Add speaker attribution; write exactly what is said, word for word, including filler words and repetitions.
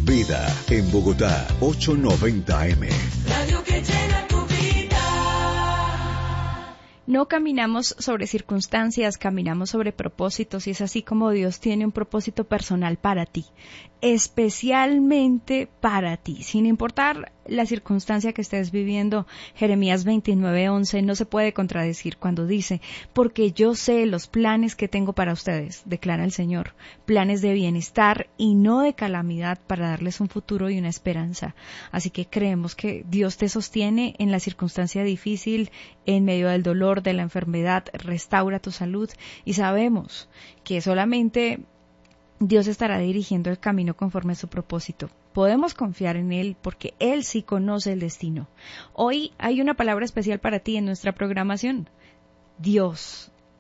Speaker 1: Vida en Bogotá, ochocientos noventa eme.
Speaker 2: Radio que llena tu vida.
Speaker 3: No caminamos sobre circunstancias, caminamos sobre propósitos, y es así como Dios tiene un propósito personal para ti, especialmente para ti, sin importar la circunstancia que estés viviendo. Jeremías veintinueve once no se puede contradecir cuando dice: porque yo sé los planes que tengo para ustedes, declara el Señor, planes de bienestar y no de calamidad, para darles un futuro y una esperanza. Así que creemos que Dios te sostiene en la circunstancia difícil, en medio del dolor, de la enfermedad, restaura tu salud, y sabemos que solamente Dios estará dirigiendo el camino conforme a su propósito. Podemos confiar en Él porque Él sí conoce el destino. Hoy hay una palabra especial para ti en nuestra programación. Dios